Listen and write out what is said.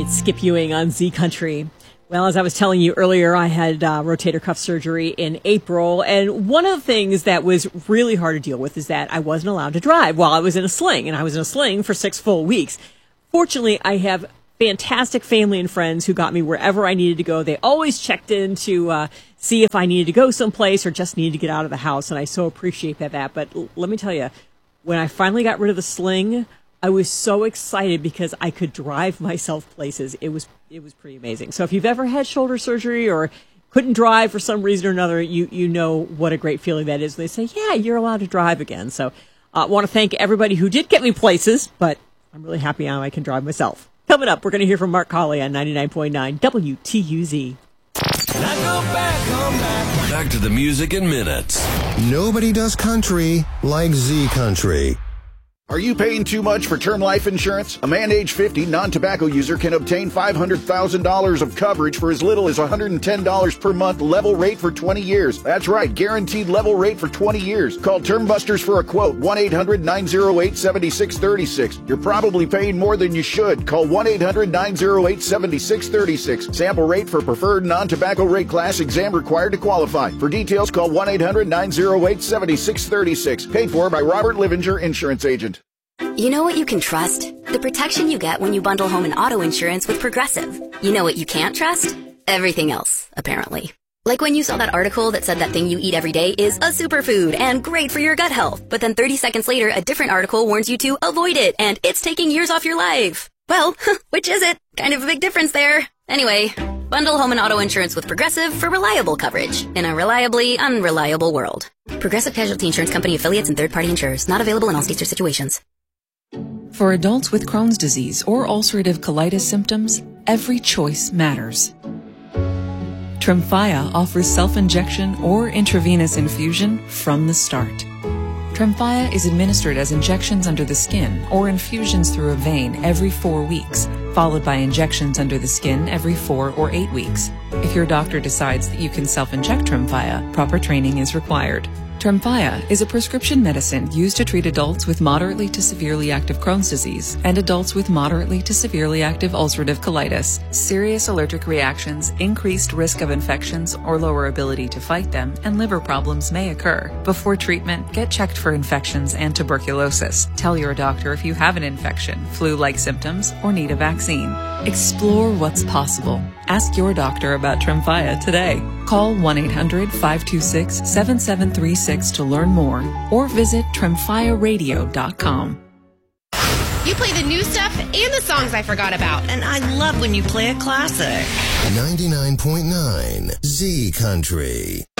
It's Skip Ewing on Z Country. Well, as I was telling you earlier, I had rotator cuff surgery in April, and one of the things that was really hard to deal with is that I wasn't allowed to drive while I was in a sling, and I was in a sling for 6 full weeks. Fortunately, I have fantastic family and friends who got me wherever I needed to go. They always checked in to see if I needed to go someplace or just needed to get out of the house, and I so appreciate that. But let me tell you, when I finally got rid of the sling, I was so excited because I could drive myself places. It was pretty amazing. So if you've ever had shoulder surgery or couldn't drive for some reason or another, you know what a great feeling that is. They say, yeah, you're allowed to drive again. So I want to thank everybody who did get me places, but I'm really happy now I can drive myself. Coming up, we're going to hear from Mark Colley on 99.9 WTUZ. Back to the music in minutes. Nobody does country like Z Country. Are you paying too much for term life insurance? A man age 50, non-tobacco user can obtain $500,000 of coverage for as little as $110 per month, level rate for 20 years. That's right, guaranteed level rate for 20 years. Call Term Busters for a quote, 1-800-908-7636. You're probably paying more than you should. Call 1-800-908-7636. Sample rate for preferred non-tobacco rate class, exam required to qualify. For details, call 1-800-908-7636. Paid for by Robert Livinger, Insurance Agent. You know what you can trust? The protection you get when you bundle home and auto insurance with Progressive. You know what you can't trust? Everything else, apparently. Like when you saw that article that said that thing you eat every day is a superfood and great for your gut health. But then 30 seconds later, a different article warns you to avoid it and it's taking years off your life. Well, which is it? Kind of a big difference there. Anyway, bundle home and auto insurance with Progressive for reliable coverage in a reliably unreliable world. Progressive Casualty Insurance Company affiliates and third-party insurers. Not available in all states or situations. For adults with Crohn's disease or ulcerative colitis symptoms, every choice matters. Tremfya offers self-injection or intravenous infusion from the start. Tremfya is administered as injections under the skin or infusions through a vein every 4 weeks, followed by injections under the skin every 4 or 8 weeks. If your doctor decides that you can self-inject Tremfya, proper training is required. Tremfya is a prescription medicine used to treat adults with moderately to severely active Crohn's disease and adults with moderately to severely active ulcerative colitis. Serious allergic reactions, increased risk of infections or lower ability to fight them, and liver problems may occur. Before treatment, get checked for infections and tuberculosis. Tell your doctor if you have an infection, flu-like symptoms, or need a vaccine. Explore what's possible. Ask your doctor about Tremfya today. Call 1-800-526-7736 to learn more or visit tremfyaradio.com. You play the new stuff and the songs I forgot about. And I love when you play a classic. 99.9 Z Country.